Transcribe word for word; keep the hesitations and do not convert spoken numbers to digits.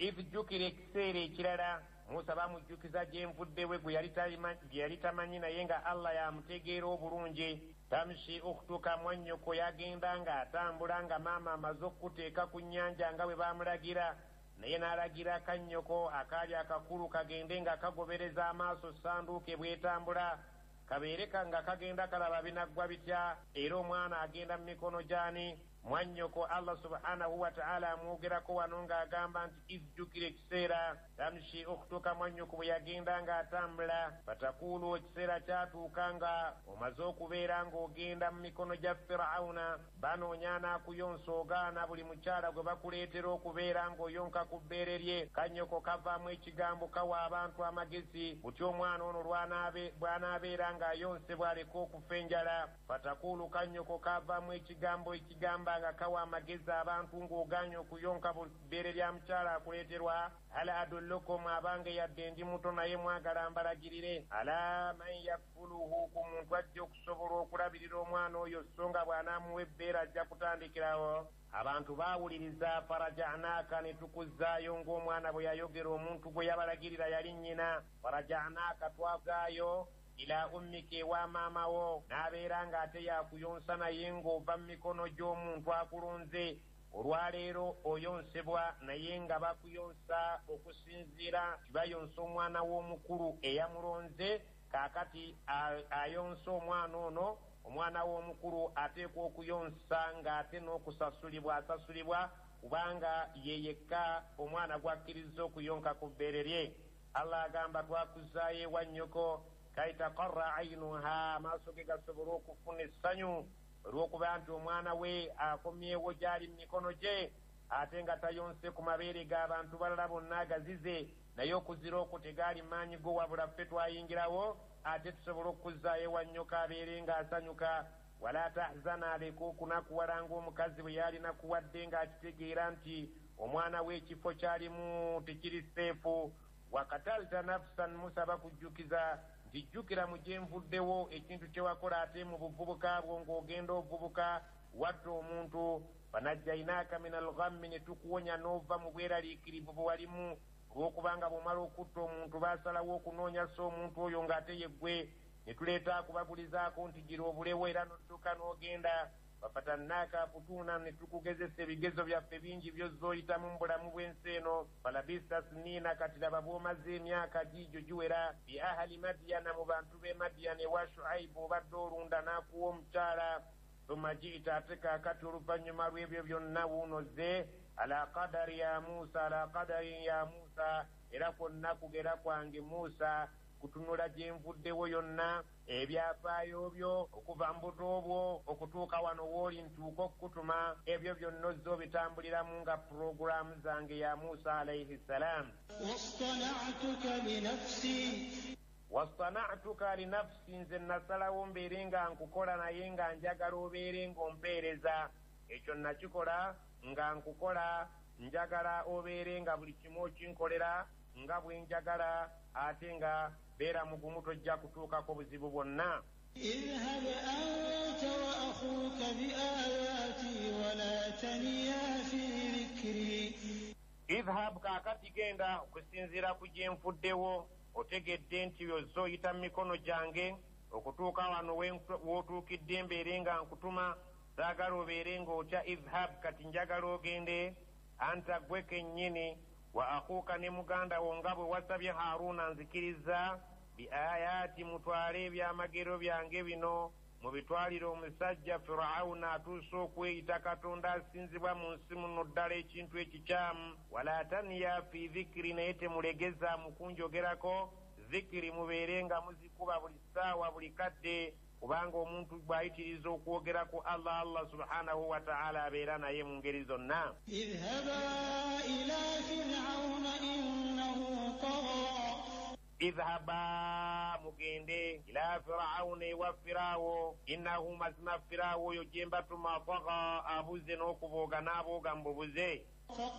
ifujjukira ekiseera ekirala Musa bamujjukiza gye nvuddewe gwe yali tamanyi naye nga Allah yamutegeera obulungi. Tamshi ukhtuka mwannyoko yagenda nga atambula nga maama amaze okuteeka ku nnyanja nga bwe bamulagira, naye n'alagira kannyoko akaali akakulu kagende nga kagobereza amaaso sanduuke bw'etambula, kabeere nga kagenda kalaba binaggwa bitya era omwana agenda mu mikono gy'ani. Mwannyoko Allah subhanahu wa ta'ala amwogerako wano ng'agamba nti izjukira ekiseera tamshi ukhtuka mwannyoko bwe yagenda ng'atambula, fatakulu ekiseera kyatuuka nga omaze okubeera ng'ogenda mu mikono gya Firawuna, banoonya n'akuyonsa ogaana buli mukyala gwe bakuleetera okubeera ng'oyonka ku bbeere lye. Kannyoko kavaamu ekigambo kawa abantu amagezi buti omwana ono bw'anaabeera ng'ayonsebwa aleka okufa enjala. Fatakulu kannyoko kavaamu ekigambo ekigamba nga kawa amagezi abantu ng'oganye okuyonka bbeere lya mukyala akuleeterwa. Ala adullukum abange yadde ndi muto naye mwagala mbalagirire, ala man yakfuluhu ku muntu ajja okusobola okulabirira omwana oyo so nga bw'anaamuwa ebbeere ajja kutandikirawo. Abantu baawuliriza, faraja'naaka ne tukuzzaayo ng'omwana bwe yayogera omuntu gwe yabalagirira yali nnyina. Faraja'naaka twagaayo ila ummika ewa maama wo, n'abeera ng'ate yakuyonsa naye ng'ova mu mikono gy'omuntu akulonze. Olwaleero oyonsebwa naye nga bakuyonsa okusinziira tibayonsa omwana w'omukulu eyamulonze. Kaakati ayonsa omwana ono, omwana w'omukulu ateekwa okuyonsa ng'ate n'okusasulibwa asasulibwa kubanga ye yekka omwana gwakkiriza okuyonka ku bbeere lye. Allah agamba twakuzzaayo ewa nnyoko kaitaqarra ainuha, amaaso ge gasobole okufuna essanyu olw'okuba nti omwana we akomyewo gy'ali mu mikono gye ate nga tayonse ku mabeere g'abantu balala bonna agazize, naye okuzira okwo tegaali maanyi go wabula ffe twayingirawo ate tusobole okuzzaayo ewa nnyoko abeere ng'asanyuka. Wala tahzana, aleka okunakuwala ng'omukazi bwe yaalinakuwadde ng'akitegeera nti omwana we ekifo kyalimu tekiri seefu. Wakatalta nafsan, Musa bakujjukiza nti jjukira mu gye nvuddewo ekintu kye wakola ate mu buvubuka bwo ng'ogenda obuvubuka watta omuntu. Fanajjainaaka min alghammi, ne tukuwonya n'ova mu bweraliikirivu bwe walimu olw'okubanga bw'omala okutta omuntu baasalawo okunoonya so omuntu oyo ng'ate ye ggwe, ne tuleeta akubabulizaako nti gira obulewo era n'odduka n'ogenda. Fafatannaaka futuuna, ne tukugezesa ebigezo byaffe bingi by'ozooyitamu mu bulamu bw'ensi eno. Falabista siniina, kati laba bw'omaze emyaka giigyo giwera. Bi ahali Madiyana, mu bantu b'e Madiyana ewa Shuaibu obadde olunda n'akuwa omukyala. Thumma ji'ta, ate kaakati oluvannyuma lw'ebyo byonna wuunoze. Ala qadari ya Musa, ala qadari ya Musa, era kwonna kugera kwange Musa kutunula gye nvuddewo yonna, ebyafaayo byo okuva mu buto bwo okutuuka wano w'oli ntuuka okukutuma, ebyo byonna ozze obitambuliramu nga puroguraamu zange ya Musa alayhi salaam. wastana'tuka linafsi, wastana'tuka linafsi, nze nasalawo mbeere nga nkukola naye nga njagala obeere ng'ompeereza. Ekyo nakikola nga nkukola, njagala obeere nga buli kimu okinkolera nga bwe njagala, ate nga beera mugumu tojja kutuukako buzibu bwonna. idhhab anta wa akhuka bi ayati wa la taniya fi dhikri. Idhhab, kaakati genda, okusinziira ku gye nfuddewo otegedde nti ozze oyita mu mikono gyange okutuuka wano w'otuukidde mbeere nga nkutuma, saagala obeere ng'otya. Idhhab, kati njagala ogende, anta gwe kennyini, wa akhuka ne muganda wo nga bwe wasabye Haaruna nzikiriza, bi ayati, mutwale ebyamagero byange bino mubitwalire omusajja Firawuna atuuse okweyita katonda asinzibwa mu nsi muno ddala ekintu ekikyamu. Wala taniya fi dhikiri, naye temulegeza mu kunjogerako. Dhikiri mubeere nga muzikuba buli ssaawa buli kadde, kubanga omuntu bw'ayitiriza okwogerako Allah, Allah subhanahu wa ta'ala abeera naye mu ngeri zonna. idhhaba ila fir'auna innahu tagha, idhhaba, mugende, ila Firawuna ewa Firaawo, innahu, mazima Firaawo oyo gye mbatuma, tagha, abuze n'okubooga n'abooga mu bubuze.